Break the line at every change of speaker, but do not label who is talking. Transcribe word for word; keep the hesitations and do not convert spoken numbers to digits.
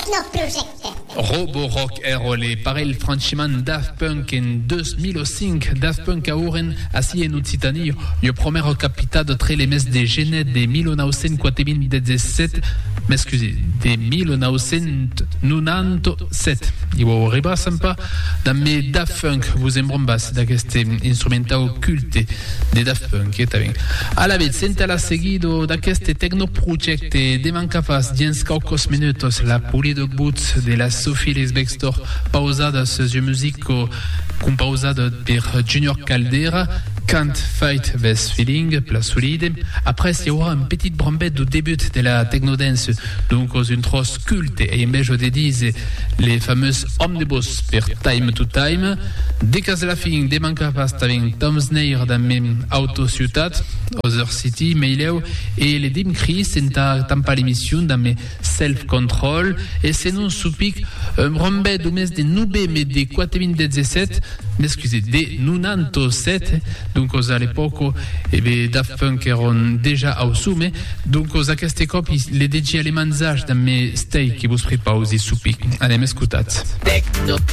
Technoproject.
Roborock ero le parel franchiment Daft Punk en deux mille cinq. Daft Punk a uren así en Occitanie le premier capitale tre les mes de genet de mille neuf cent quatre-vingt-dix-sept, m'excusez, de mille neuf cent quatre-vingt-dix-sept. I ho rebassem pas dans mes Daft Punk vous embrombas d'aquest instrumental culte de Daft Punk, eta ben. Alla vez, senta la seguido d'aquest Technoproject de mancafas diens caucos minutos la pulido boots de la Sophie Lisbextor pausada ce musico compausada per Junior Caldera. Can't Fight This Feeling, pla solide. Après, il y aura une petite brambette du début de la technodance, donc une trosse culte, et en je dédise les fameuses omnibus per Time to Time. Dès que la fin, des mancapas avec Tom Snair dans mes auto ciutat, Other City, Maileo, et les Dim Chris, c'est tampa l'émission dans mes Self Control, et c'est non soupic, un brambette du mes de Noubé, mais des quatre-vingt-dix-sept, excusez, des quatre-vingt-dix-sept, donc à l'époque, eh bien, Daft Punk eran déjà au sommet, donc à cette cop, les D J allemands dans mes steaks qui vous préparent aussi soupic. Allez, m'écoutez.